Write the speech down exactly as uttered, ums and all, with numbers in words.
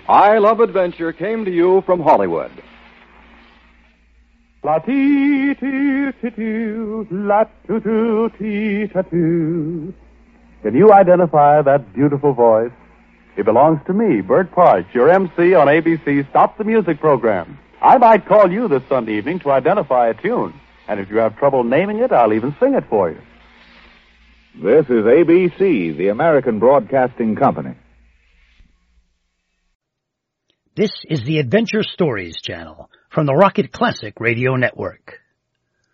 I Love Adventure came to you from Hollywood. La ti ti ti ti la tu tu ti ta tu. Can you identify that beautiful voice? It belongs to me, Bert Parch, your M C on A B C's Stop the Music program. I might call you this Sunday evening to identify a tune. And if you have trouble naming it, I'll even sing it for you. This is A B C, the American Broadcasting Company. This is the Adventure Stories channel from the Rocket Classic Radio Network.